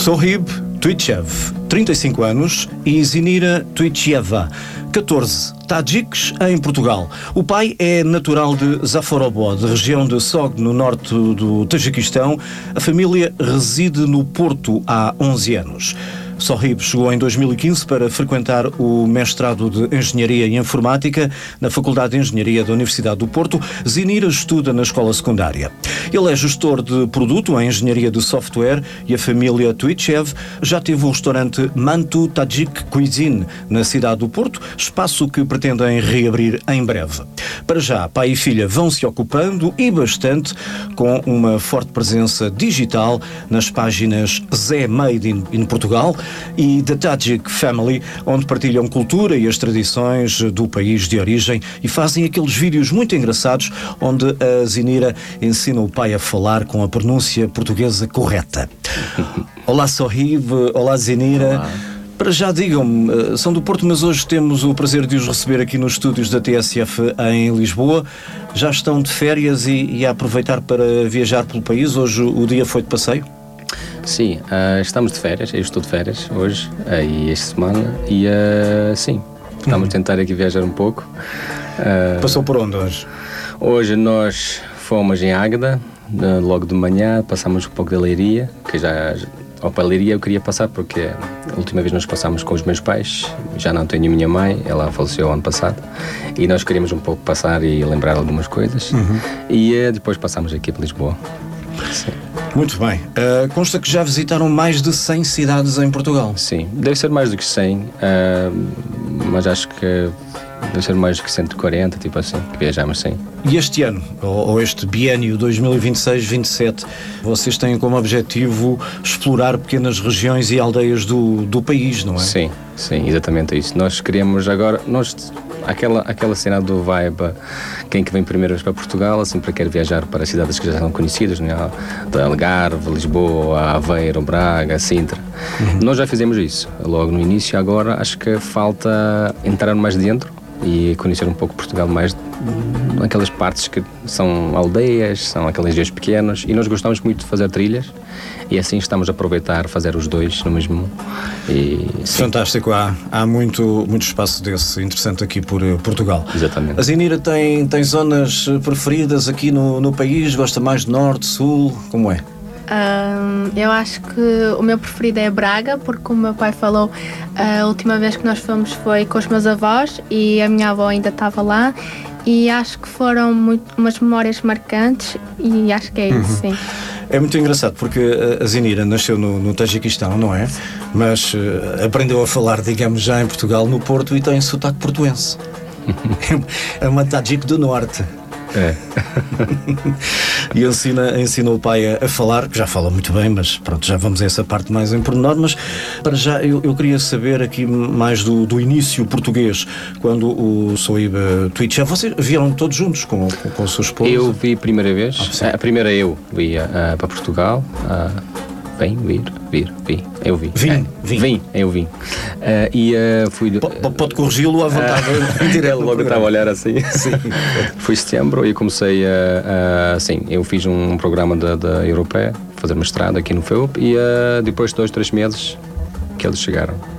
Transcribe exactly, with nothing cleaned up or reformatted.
Sohib Tuichev, trinta e cinco anos, e Zinira Tuicheva, catorze, tajiques em Portugal. O pai é natural de Zafarobod, região de Sog, no norte do Tajiquistão. A família reside no Porto há onze anos. Sohib chegou em dois mil e quinze para frequentar o mestrado de Engenharia e Informática na Faculdade de Engenharia da Universidade do Porto. Zinira estuda na escola secundária. Ele é gestor de produto em Engenharia de Software e a família Tuichev já teve o restaurante Mantu Tajik Cuisine na cidade do Porto, espaço que pretendem reabrir em breve. Para já, pai e filha vão se ocupando e bastante com uma forte presença digital nas páginas Zé Made in, in Portugal e The Tajik Family, onde partilham cultura e as tradições do país de origem e fazem aqueles vídeos muito engraçados onde a Zinira ensina o pai a falar com a pronúncia portuguesa correta. Olá Sohib, olá Zinira. Olá. Para já, digam-me, são do Porto, mas hoje temos o prazer de os receber aqui nos estúdios da T S F em Lisboa. Já estão de férias e, e a aproveitar para viajar pelo país? Hoje o dia foi de passeio? Sim, uh, estamos de férias, eu estou de férias hoje uh, e esta semana e uh, sim, estamos a tentar aqui viajar um pouco. Uh, Passou por onde hoje? Hoje nós fomos em Águeda, uh, logo de manhã, passamos um pouco da Leiria, que já, ao para a Leiria eu queria passar porque a última vez nós passámos com os meus pais, já não tenho a minha mãe, ela faleceu ano passado, e nós queríamos um pouco passar e lembrar algumas coisas, uhum. e uh, depois passamos aqui para Lisboa. Sim. Muito bem. Uh, consta que já visitaram mais de cem cidades em Portugal. Sim, deve ser mais do que cem, uh, mas acho que deve ser mais do que cento e quarenta, tipo assim, que viajamos, sim. E este ano, ou, ou este biénio dois mil e vinte e seis vinte e sete, vocês têm como objetivo explorar pequenas regiões e aldeias do, do país, não é? Sim, sim, exatamente isso. Nós queremos agora... Nós, Aquela, aquela cena do vibe, quem que vem primeiro para Portugal, sempre quer viajar para cidades que já são conhecidas, né? De Algarve, Lisboa, Aveiro, Braga, Sintra. Uhum. Nós já fizemos isso logo no início, agora acho que falta entrar mais dentro e conhecer um pouco Portugal mais naquelas partes que são aldeias, são aqueles dias pequenos, e nós gostamos muito de fazer trilhas e assim estamos a aproveitar fazer os dois no mesmo. E, fantástico, há, há muito, muito espaço desse interessante aqui por Portugal. Exatamente. A Zinira tem, tem zonas preferidas aqui no, no país? Gosta mais de norte, sul? Como é? Um, eu acho que o meu preferido é Braga, porque como o meu pai falou, a última vez que nós fomos foi com os meus avós e a minha avó ainda estava lá, e acho que foram muito, umas memórias marcantes, e acho que é isso, uhum. sim. É muito engraçado porque a Zinira nasceu no, no Tajiquistão, não é? Mas uh, aprendeu a falar, digamos, já em Portugal, no Porto, e tem sotaque portuense. É uma Tajik do Norte. É. E ensina, ensina o pai a, a falar, que já fala muito bem, mas pronto, já vamos a essa parte mais em pormenor. Mas para já eu, eu queria saber aqui mais do, do início português, quando o Sohib Tuichev, vocês vieram todos juntos com, com, com o seu esposo? Eu vi a primeira vez, ah, a primeira eu vi uh, para Portugal. Uh, Vem, vir, vir, vi, eu vi. Vim, é, vim. Vim, eu vim. Uh, e uh, fui. P- pode corrigi-lo à vontade. Uh, ele logo estava a olhar assim. Sim. Foi setembro e comecei a. Uh, uh, sim, eu fiz um programa da, da Europeia, fazer mestrado aqui no F E U P, e uh, depois de dois, três meses que eles chegaram.